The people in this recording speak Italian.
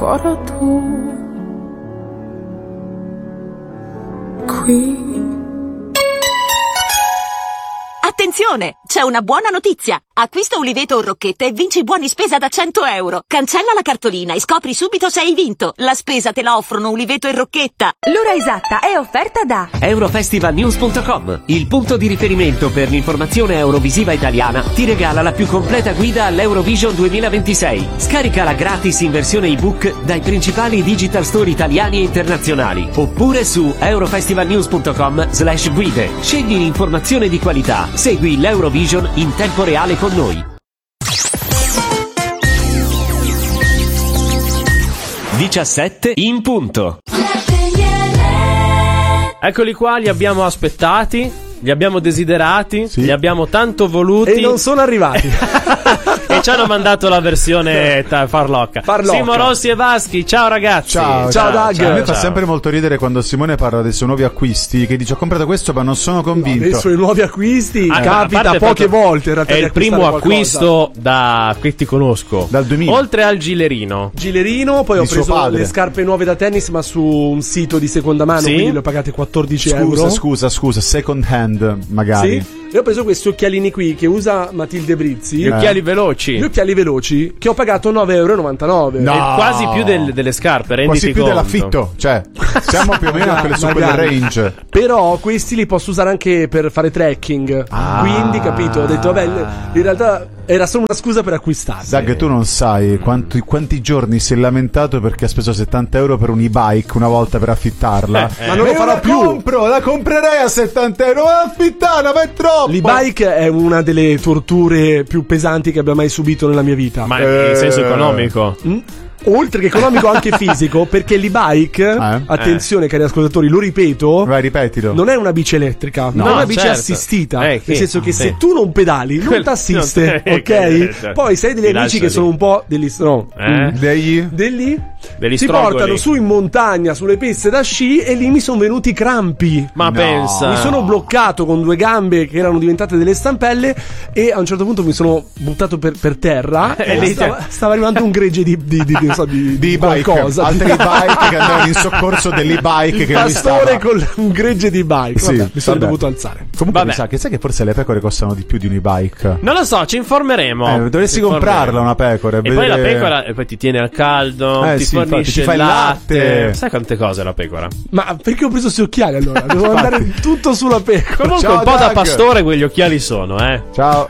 ancora tu qui. Attenzione! C'è una buona notizia! Acquista Uliveto o Rocchetta e vinci buoni spesa da 100 euro. Cancella la cartolina e scopri subito se hai vinto. La spesa te la offrono Uliveto e Rocchetta. L'ora esatta è offerta da Eurofestivalnews.com, il punto di riferimento per l'informazione eurovisiva italiana. Ti regala la più completa guida all'Eurovision 2026. Scaricala gratis in versione ebook dai principali digital store italiani e internazionali. Oppure su eurofestivalnews.com/guide. Scegli l'informazione di qualità. Segui l'Eurovision in tempo reale con noi. 17 in punto. Eccoli qua, li abbiamo aspettati, li abbiamo desiderati, sì. Li abbiamo tanto voluti e non sono arrivati. e ci hanno mandato la versione farlocca. Simo Rossi e Vaschi, ciao ragazzi. Ciao Doug. A me fa sempre molto ridere quando Simone parla dei suoi nuovi acquisti, che dice ho comprato questo ma non sono convinto. Dei suoi nuovi acquisti capita poche volte in realtà. È il primo acquisto da che ti conosco, dal 2000. Oltre al gilerino, poi ho preso padre. le scarpe nuove da tennis ma su un sito di seconda mano, sì? quindi le ho pagate 14 euro. Scusa, second hand magari. Sì? E ho preso questi occhialini qui che usa Matilde Brizzi. Gli occhiali veloci. Gli occhiali veloci che ho pagato 9,99 euro. No. È quasi più delle scarpe, renditi quasi più conto. dell'affitto. Cioè, siamo più o meno su quel range. Però questi li posso usare anche per fare trekking. Quindi, capito, ho detto, vabbè, in realtà era solo una scusa per acquistarli. Zag, tu non sai quanti giorni si è lamentato perché ha speso 70 euro per un e-bike una volta per affittarla. Ma non lo farò più. La comprerei a 70 euro, ma affittarla, ma è troppo. L'e-bike è una delle torture più pesanti che abbia mai subito nella mia vita. Ma in senso economico? Oltre che economico anche fisico, perché l'e-bike, attenzione cari ascoltatori, lo ripeto, vai, ripetilo, non è una bici elettrica, no, è una bici certo. assistita, nel senso che se tu non pedali non ti assiste, ok? Poi sei degli amici che sono un po' degli si portano su in montagna sulle piste da sci e lì mi sono venuti crampi. Ma pensa, mi sono bloccato con due gambe che erano diventate delle stampelle e a un certo punto mi sono buttato per terra e lì stava arrivando un gregge di qualcosa, altri bike che andavano in soccorso dell'e-bike che pastore con un gregge di bike. Sì, vabbè, mi sono dovuto alzare. Comunque mi sa che sai che forse le pecore costano di più di un e-bike. Non lo so, ci informeremo. Dovresti comprarla una pecora e poi la pecora e poi ti tiene al caldo, ti fornisce ti fa il latte. Sai quante cose la pecora? Ma perché ho preso questi occhiali allora? Devo andare tutto sulla pecora. Comunque un po' da pastore quegli occhiali sono, Ciao.